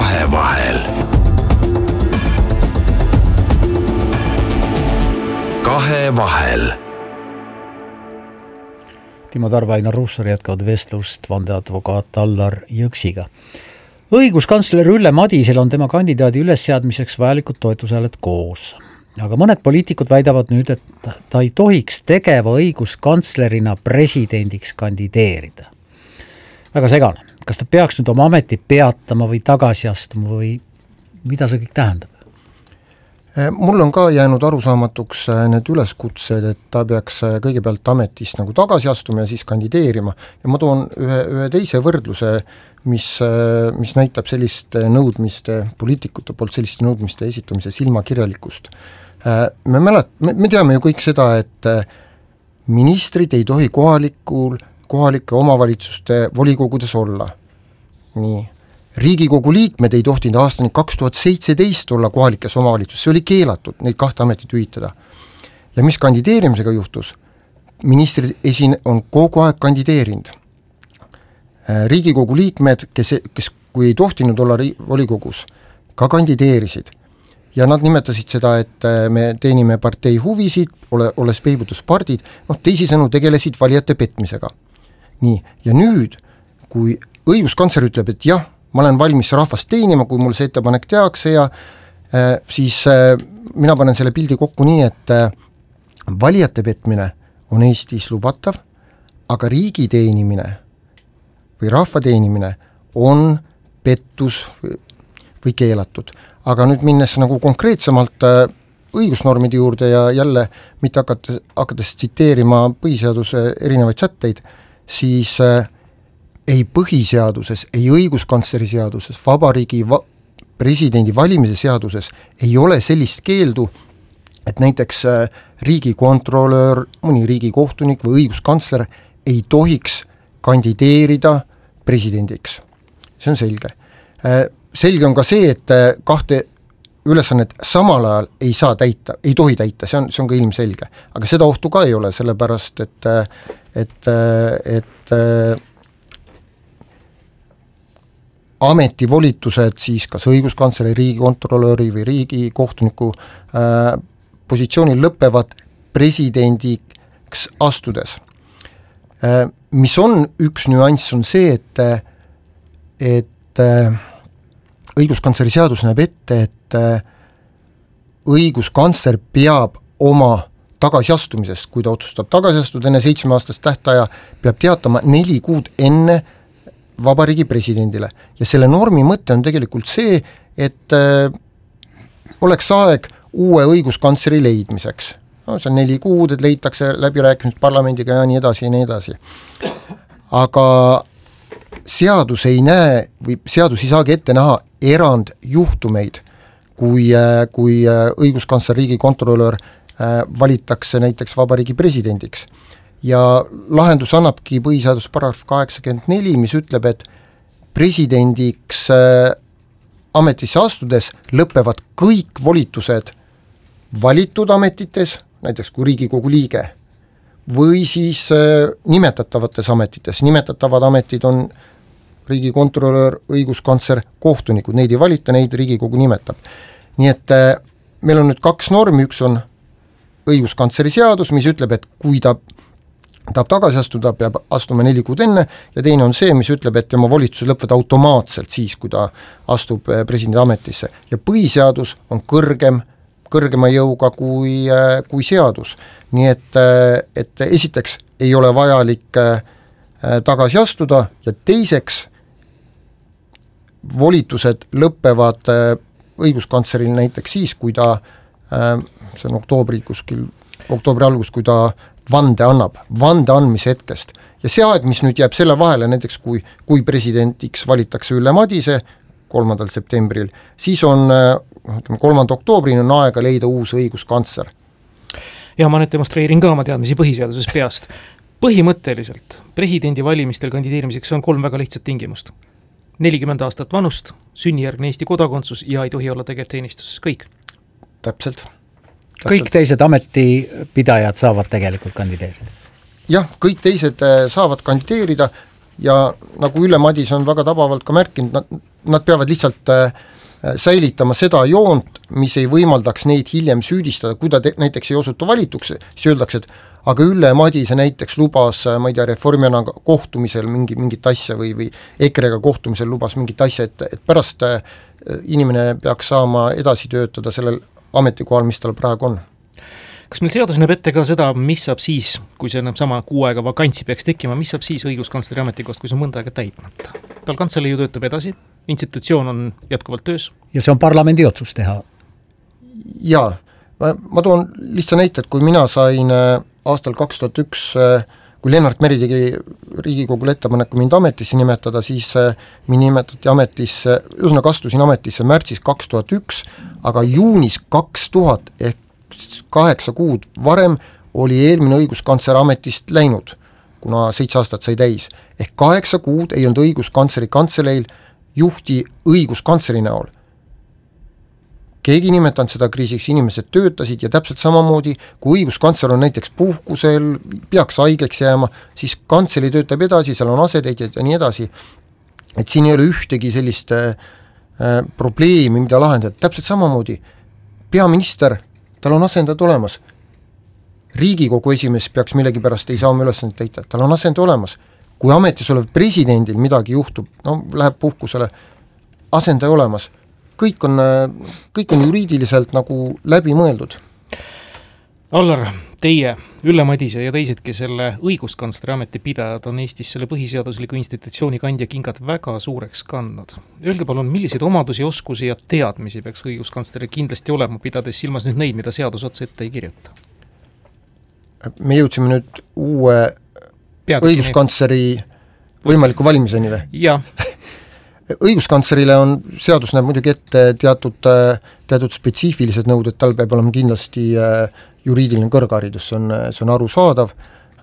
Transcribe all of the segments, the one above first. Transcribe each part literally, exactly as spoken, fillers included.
Kahevahel. Kahevahel. Timo Tarve, Ainar Ruussaar jätkavad vestlust vandeadvokaat Allar Jõksiga. Õiguskantsler Ülle Madisel on tema kandidaadi ülesseadmiseks vajalikud toetushääled koos. Aga mõned poliitikud väidavad nüüd, et ta ei tohiks tegeva õiguskantslerina presidendiks kandideerida. Väga segane. Kas ta peaks nüüd oma ameti peatama või tagasi astuma või mida see kõik tähendab? Mul on ka jäänud arusaamatuks need üleskutsed, et ta peaks kõigepealt ametist nagu tagasi astuma ja siis kandideerima. Ja ma toon ühe, ühe teise võrdluse, mis, mis näitab selliste nõudmiste, poliitikute poolt selliste nõudmiste esitamise silmakirjalikkust. Me, mälet, me, me teame ju kõik seda, et ministrid ei tohi kohalikul kohalike omavalitsuste volikogudes olla. Nii. Riigikogu liikmed ei tohtinud aastani kaks tuhat seitseteist olla kohalikes omavalitsuses, see oli keelatud neid kahte ametit ühitada. Ja mis kandideerimisega juhtus? Ministrid esin on kogu aeg kandideerinud. Riigikogu liikmed, kes, kes kui ei tohtinud olla volikogus, ka kandideerisid. Ja nad nimetasid seda, et me teenime partei huvisid, ole, olles peibutuspardid, noh, teisisõnu tegelesid valijate petmisega. Nii, ja nüüd, kui õiguskantsler ütleb, et jah, ma olen valmis rahvast teenima, kui mul see ettepanek tehakse ja äh, siis äh, mina panen selle pildi kokku nii, et äh, valijate petmine on Eestis lubatav, aga riigi teenimine või rahva teenimine on pettus või, või keelatud. Aga nüüd minnes nagu konkreetsemalt äh, õigusnormide juurde ja jälle mitte hakates, hakates tsiteerima põhiseaduse erinevaid sätteid, siis äh, ei põhiseaduses, ei õiguskantsleri seaduses, vabariigi va- presidendi valimise seaduses ei ole sellist keeldu, et näiteks äh, riigikontrolör, mõni riigikohtunik või õiguskantsler ei tohiks kandideerida presidendiks. See on selge. Äh, selge on ka see, et äh, kahte ülesannet samal ajal ei saa täita, ei tohi täita, see on, see on ka ilmselge. Aga seda ohtu ka ei ole, sellepärast, et, et, et ametivolitused siis kas õiguskantsleri, riigikontrolöri või riigikohtuniku äh, positsioonil lõpevad presidendiks astudes. Äh, mis on üks nüanss, on see, et, et äh, õiguskantsleri seadus näeb ette, et äh, õiguskantsler peab oma tagasiastumisest, kui ta otsustab tagasi astuda enne seitsme aastast tähtaja, peab teatama neli kuud enne vabariigi presidendile. Ja selle normi mõte on tegelikult see, et äh, oleks aeg uue õiguskantsleri leidmiseks. No, see on neli kuud, et leitakse läbirääkimised parlamendiga ja nii edasi ja nii edasi. Aga seadus ei näe või seadus ei saagi ette näha erandjuhtumeid, kui, kui õiguskantsler, riigikontrolör valitakse näiteks vabariigi presidendiks. Ja lahendus annabki põhiseadus paragrahv kaheksakümmend neli, mis ütleb, et presidendiks ametisse astudes lõpevad kõik volitused valitud ametites, näiteks kui Riigikogu liige, või siis nimetatavates ametites. Nimetatavad ametid on riigikontrolör, õiguskantsler, kohtunikud, neid ei valita, neid Riigikogu nimetab. Nii et meil on nüüd kaks normi, üks on õiguskantsleri seadus, mis ütleb, et kui ta tahab tagasi astuda, peab astuma neli kuud enne, ja teine on see, mis ütleb, et tema volitused lõpevad automaatselt siis, kui ta astub presidendi ametisse. Ja põhiseadus on kõrgem, kõrgema jõuga kui, kui seadus. Nii et, et esiteks ei ole vajalik tagasi astuda ja teiseks volitused lõpevad õiguskantsleril näiteks siis, kui ta, see on oktoobri kuskil, oktoobri algus, kui ta vande annab, vande andmise hetkest. Ja see aeg, mis nüüd jääb selle vahele, näiteks kui, kui presidendiks valitakse Ülle Madise kolmandal septembril, siis on kolmanda oktoobrini on aega leida uus õiguskantsler. Ja ma nüüd demonstreerin ka oma teadmisi põhiseaduses peast. Põhimõtteliselt presidendi valimistel kandideerimiseks on kolm väga lihtsat tingimust. nelikümmend aastat vanust, sünnijärgne Eesti kodakondsus ja ei tohi olla tegevteenistuses. Kõik. Täpselt. Kõik teised ametipidajad saavad tegelikult kandideerida. Jah, kõik teised saavad kandideerida ja nagu Ülle Madise on väga tabavalt ka märkinud, nad, nad peavad lihtsalt äh, säilitama seda joont, mis ei võimaldaks neid hiljem süüdistada, kui ta te, näiteks ei osutu valituks, siis öeldakse, et aga Ülle Madise näiteks lubas, ma ei tea, Reformierakonna kohtumisel mingi, mingit asja või, või EKRE-ga kohtumisel lubas mingit asja, et, et pärast äh, inimene peaks saama edasi töötada sellel ametikohal, mis tal praegu on. Kas meil seadus näeb ette ka seda, mis saab siis, kui see sama kuu aega vakantsi peaks tekkima, mis saab siis õiguskantsleri ametikohast, kui see on mõnda aega täitmata? Tal kantselei ju töötab edasi, institutsioon on jätkuvalt töös. Ja see on parlamendi otsus teha? Jaa, ma, ma toon lihtsa näite, et kui mina sain aastal kaks tuhat üks, kui Lennart Meri tegi Riigikogule ettepaneku mind ametisse nimetada, siis mind nimetati ametisse, ühesõnaga astusin ametisse märtsis kaks tuhat üks, aga juunis kaks tuhat ehk kaheksa kuud varem oli eelmine õiguskantsler ametist läinud, kuna seitse aastat sai täis. Ehk kaheksa kuud ei olnud õiguskantsleri kantseleil juhti õiguskantsleri näol. Keegi nimetanud seda kriisiks, inimesed töötasid ja täpselt samamoodi, kui õiguskantsler on näiteks puhkusel, peaks haigeks jääma, siis kantsleri töötab edasi, seal on asetäitjad ja nii edasi. Et siin ei ole ühtegi sellist äh, probleemi, mida lahendada. Täpselt samamoodi peaminister, tal on asendajad olemas. Riigikogu esimees peaks millegipärast ei saa oma ülesanded täita, tal on asend olemas. Kui ametis olev presidendil midagi juhtub, no läheb puhkusele, asendaja olemas. Kõik on, kõik on juriidiliselt nagu läbi mõeldud. Allar, teie, Ülle Madise ja teisedki selle õiguskantsleri ametipidajad on Eestis selle põhiseadusliku institutsiooni kandja kingad väga suureks kandnud. Öelge palun, milliseid omadusi, oskusi ja teadmisi peaks õiguskantsleri kindlasti olema, pidades silmas nüüd neid, mida seadus otsa ette ei kirjuta? Me jõudsime nüüd uue Peadagi õiguskantsleri võimaliku valimiseni või? Jah. Õiguskantslerile on, seadus näeb muidugi ette teatud, teatud spetsiifilised nõuded, tal peab olema kindlasti juriidiline kõrgharidus, see on, see on arusaadav,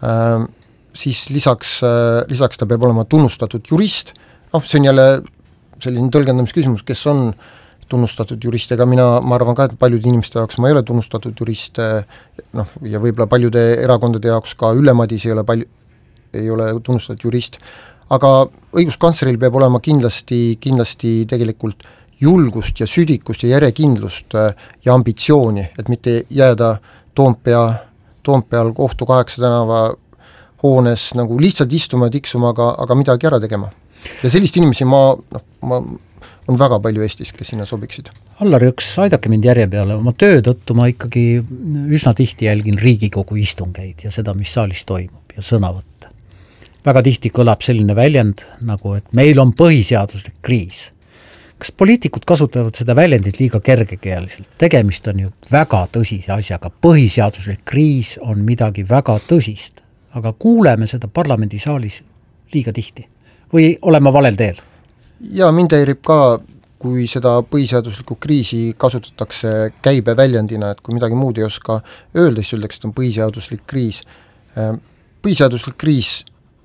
siis lisaks, lisaks ta peab olema tunnustatud jurist, noh, see on jälle selline tõlgendamisküsimus, kes on tunnustatud jurist, ega mina, ma arvan ka, et paljude inimeste jaoks ma ei ole tunnustatud jurist, noh, ja võib-olla paljude erakondade jaoks ka Ülle Madise ei ole, palju, ei ole tunnustatud jurist, aga õiguskantsleril peab olema kindlasti, kindlasti tegelikult julgust ja südikust ja järjekindlust ja ambitsiooni, et mitte jääda Toompea, Toompeal kohtu kaheksa tänava hoones nagu lihtsalt istuma ja tiksuma, aga, aga midagi ära tegema. Ja sellist inimesi ma, noh, ma on väga palju Eestis, kes sinna sobiksid. Allar, üks aidake mind järje peale, oma töö tõttu ma ikkagi üsna tihti jälgin Riigikogu istungeid ja seda, mis saalis toimub ja sõnavõtte. Väga tihti kõlab selline väljend, nagu et meil on põhiseaduslik kriis. Kas poliitikud kasutavad seda väljendit liiga kergekeeliselt? Tegemist on ju väga tõsise asjaga. Põhiseaduslik kriis on midagi väga tõsist, aga kuuleme seda parlamendisaalis liiga tihti. Või oleme valel teel? Ja mind häirib ka, kui seda põhiseaduslikku kriisi kasutatakse käibe väljendina, et kui midagi muud ei oska öelda, siis öeldakse, et on põhiseaduslik kriis. Põhiseaduslik kriis,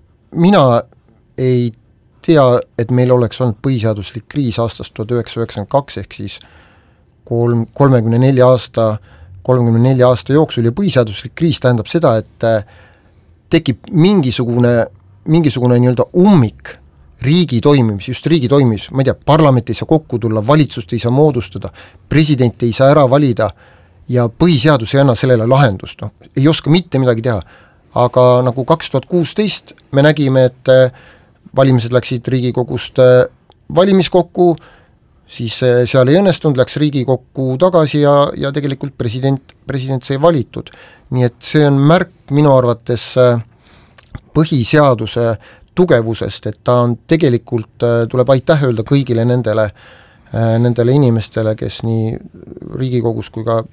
mina ei tea, et meil oleks olnud põhiseaduslik kriis aastast tuhat üheksasada üheksakümmend kaks ehk siis kolm, kolmekümne nelja aasta, kolmekümne nelja aasta jooksul ja põhiseaduslik kriis tähendab seda, et tekib mingisugune, mingisugune nii-öelda ummik riigi toimimis, just riigi toimimis, ma ei tea, parlament ei saa kokku tulla, valitsust ei saa moodustada, president ei saa ära valida ja põhiseadus ei anna sellele lahendust, no, ei oska mitte midagi teha. Aga nagu kaks tuhat kuusteist me nägime, et valimised läksid Riigikogust valimiskokku, siis seal ei õnnestunud, läks Riigikokku tagasi ja, ja tegelikult president, president sai valitud. Nii et see on märk minu arvates põhiseaduse tugevusest, et ta on tegelikult, tuleb aitäh öelda kõigile nendele, nendele inimestele, kes nii Riigikogus kui ka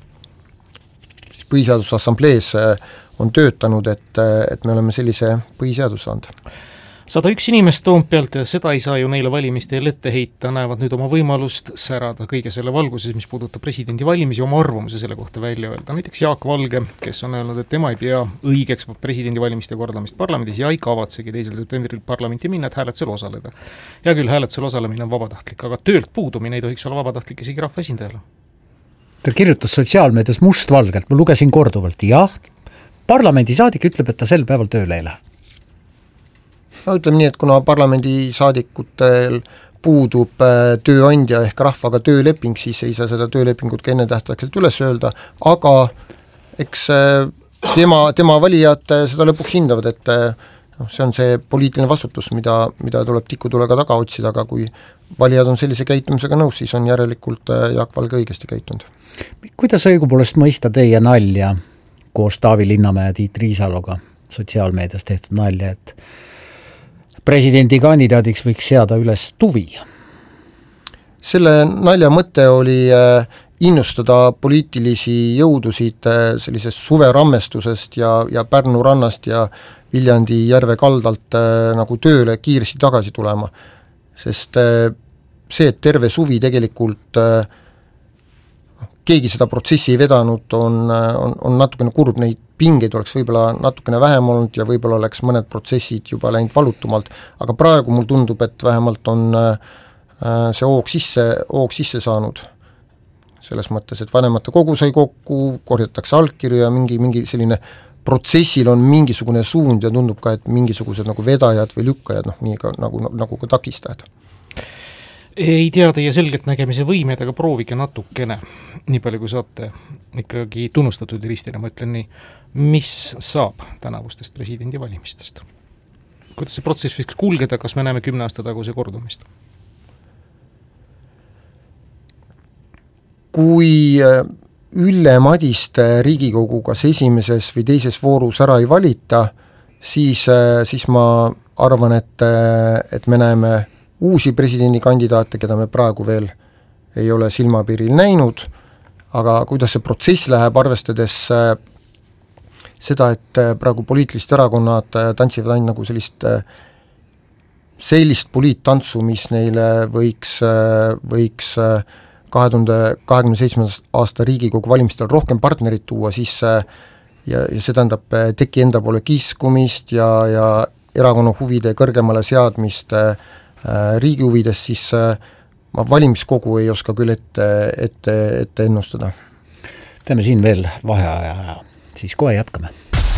põhiseadusassamblees on töötanud, et, et me oleme sellise põhiseaduse saanud. sada üks inimest Toompealt ja seda ei saa ju neile valimistel ette heita, näevad nüüd oma võimalust särada kõige selle valguses, mis puudutab presidendi valimisi, oma arvamuse selle kohta välja öelda. Näiteks Jaak Valge, kes on öelnud, et tema ei pea õigeks presidendi valimiste kordamist parlamendis ja ei kavatsegi teisel septembril parlamenti minna, et hääletusel osaleda. Ja küll hääletusel osalemine on vabatahtlik, aga töölt puudumine ei tohiks olla vabatahtlik isegi rahvaesindajale. Ta kirjutas sotsiaalmeedias mustvalgelt, ma lugesin korduvalt, jah, parlamendisaadik ütleb, et ta sel päeval tööle ei lähe. no ütleme nii, et kuna parlamendisaadikutel puudub tööandja ehk rahvaga tööleping, siis ei saa seda töölepingut ka ennetähtaegselt üles öelda, aga eks tema, tema valijad seda lõpuks hindavad, et noh, see on see poliitiline vastutus, mida, mida tuleb tikutulega taga otsida, aga kui valijad on sellise käitumisega nõus, siis on järelikult Jaak Valge õigesti käitunud. Kuidas õigupoolest mõista teie nalja koos Taavi Linnamäe ja Tiit Riisaloga sotsiaalmeedias tehtud nalja, et presidendi kandidaadiks võiks seada üles Tuvi? Selle nalja mõte oli innustada poliitilisi jõudusid sellisest suverammestusest ja, ja Pärnu rannast ja Viljandi järve kaldalt nagu tööle kiiresti tagasi tulema. Sest see, et terve suvi tegelikult keegi seda protsessi ei vedanud, on, on, on natukene kurb, neid pingeid oleks võib-olla natukene vähem olnud ja võib-olla oleks mõned protsessid juba läinud valutumalt, aga praegu mul tundub, et vähemalt on see hoog sisse, hoog sisse saanud. Selles mõttes, et vanemate kogu sai kokku, korjatakse allkirju ja mingi, mingi selline protsessil on mingisugune suund ja tundub ka, et mingisugused nagu vedajad või lükkajad, noh, nii ka, nagu, nagu ka takistajad. Ei tea teie selgelt nägemise võimed, aga proovige natukene, nii palju kui saate ikkagi tunnustatud juristina, ma ütlen nii, mis saab tänavustest presidendivalimistest? Kuidas see protsess võiks kulgeda, kas me näeme kümne aasta taguse kordumist? Kui Ülle Madiste Riigikogu kas esimeses või teises voorus ära ei valita, siis, siis ma arvan, et, et me näeme uusi presidendikandidaate, keda me praegu veel ei ole silmapiiril näinud, aga kuidas see protsess läheb, arvestades seda, et praegu poliitilised erakonnad tantsivad ainult nagu sellist, sellist poliittantsu, mis neile võiks, võiks kahe tuhande kahekümne seitsmenda aasta Riigikogu valimistel rohkem partnerit tuua, siis ja, ja see tähendab teki enda poole kiskumist ja, ja erakonna huvide kõrgemale seadmist riigi huvides, siis ma valimiskogu ei oska küll ette, ette, ette ennustada. Teeme siin veel vaheaja ja siis kohe jätkame.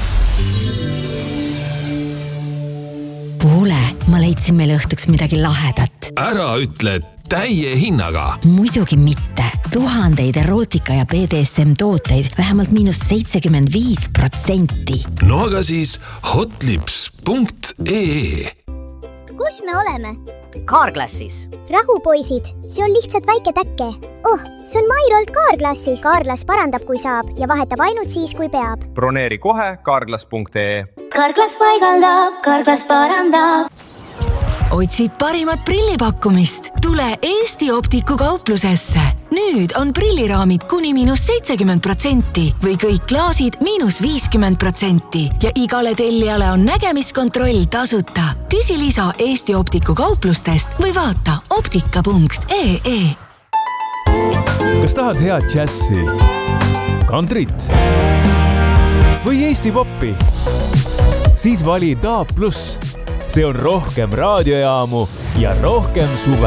Kuule, ma leidsin meile õhtuks midagi lahedat. Ära ütle täie hinnaga. Muidugi mitte. Tuhandeid erootika ja B D S M tooteid vähemalt miinus seitsekümmend viis protsenti. No aga siis hotlips punkt ee. Kus me oleme? Kaarklassis. Rahu, poisid, see on lihtsalt väike täkke. Oh, see on Mairolt Kaarklassis. Kaarklas parandab, kui saab ja vahetab ainult siis, kui peab. Broneeri kohe kaarklas punkt ee. Kaarklas paigaldab, Kaarklas parandab. Otsid parimat prillipakkumist? Tule Eesti Optiku kauplusesse. Nüüd on prilliraamid kuni miinus seitsekümmend protsenti või kõik klaasid miinus viiskümmend protsenti ja igale tellijale on nägemiskontroll tasuta. Küsi lisa Eesti Optiku kauplustest või vaata optika punkt ee. Kas tahad head džässi, kantrit või Eesti poppi? Siis vali D A B plus. See on rohkem raadiojaamu ja rohkem suve.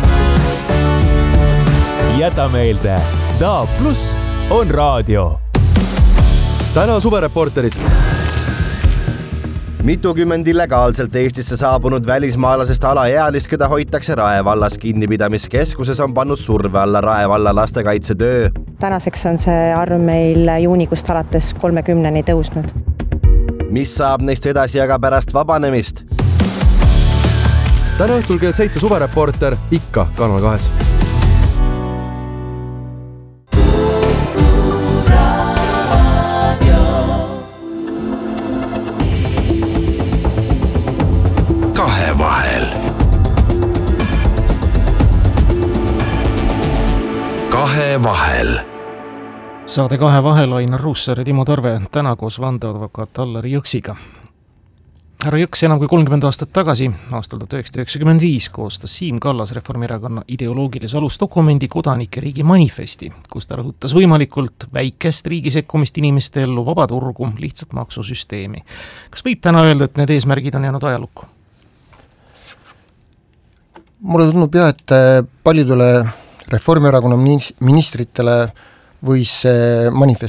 Jäta meelde, D A B plus on raadio. Täna suvereporteris. Mitukümmend illegaalselt Eestisse saabunud välismaalasest alaealist, keda hoitakse Rae vallas kinnipidamiskeskuses, on pannud surve alla Rae valla lastekaitsetöö. Tänaseks on see arv meil juunikust alates kolmekümneni tõusnud. Mis saab neist edasi aga pärast vabanemist? Täna õhtul kell seitse suvereporter ikka Kanal kahes. Kahevahel. Kahevahel. Saade Kahevahel Ainar Ruussaar ja Timo Tarve täna koos vandeadvokaat Allar Jõksiga. Härra Jõks enam kui kolmkümmend aastat tagasi, aastal tuhat üheksasada üheksakümmend viis, koostas Siim Kallas Reformierakonna ideoloogilise alusdokumendi Kodanike riigi manifesti, kus ta rõhutas võimalikult väikest riigi sekkumist inimeste ellu, vaba turgu, lihtsalt maksusüsteemi. Kas võib täna öelda, et need eesmärgid on jäänud ajalukku? Mulle tundub jah, et paljudele Reformierakonna ministritele võis see manifest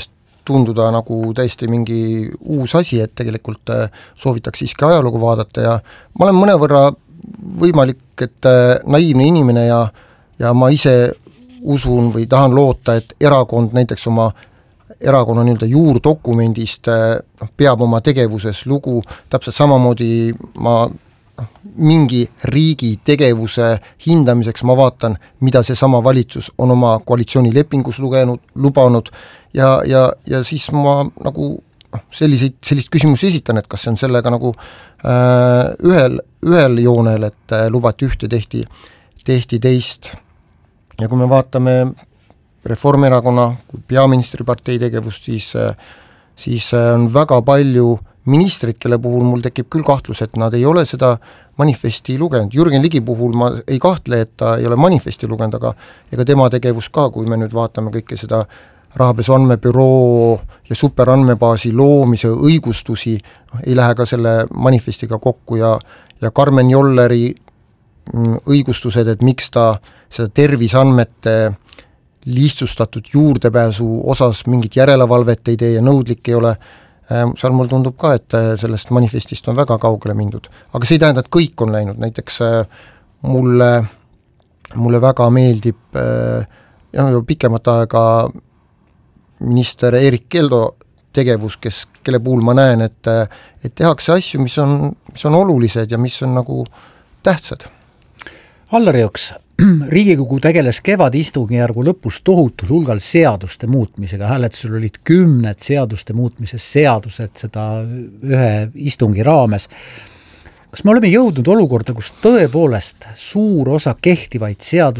tunduda nagu täiesti mingi uus asi, et tegelikult soovitaks siiski ajalugu vaadata ja ma olen mõnevõrra võimalik, et naiivne inimene ja, ja ma ise usun või tahan loota, et erakond näiteks oma erakonna nii-öelda juurdokumendist peab oma tegevuses lugu, täpselt samamoodi ma mingi riigi tegevuse hindamiseks ma vaatan, mida see sama valitsus on oma koalitsioonilepingus lugenud, lubanud ja, ja, ja siis ma nagu selliseid, sellist küsimusi esitan, et kas see on sellega nagu äh, ühel, ühel joonel, et äh, lubati ühte, tehti, tehti teist. Ja kui me vaatame Reformierakonna kui peaministripartei tegevust, siis, siis on väga palju ministrid, kelle puhul mul tekib küll kahtlus, et nad ei ole seda manifesti lugenud. Jürgen Ligi puhul ma ei kahtle, et ta ei ole manifesti lugenud, aga ega tema tegevus ka, kui me nüüd vaatame kõike seda rahapesu andmebüroo ja superandmebaasi loomise õigustusi, ei lähe ka selle manifestiga kokku ja, ja Karmen Jolleri õigustused, et miks ta seda terviseandmete lihtsustatud juurdepääsu osas mingit järelevalvet ei tee ja nõudlik ei ole, seal mul tundub ka, et sellest manifestist on väga kaugele mindud. Aga see ei tähenda, et kõik on läinud, näiteks mulle, mulle väga meeldib ja no, pikemat aega minister Erik Keldo tegevus, kes, kelle puhul ma näen, et, et tehakse asju, mis on, mis on olulised ja mis on nagu tähtsad. Allar Jõks, Riigikogu tegeles kevad istungjärgu lõpus tohutul hulgal seaduste muutmisega, hääletusel olid kümned seaduste muutmises seadused seda ühe istungi raames. Kas me oleme jõudnud olukorda, kus tõepoolest suur osa kehtivaid seadus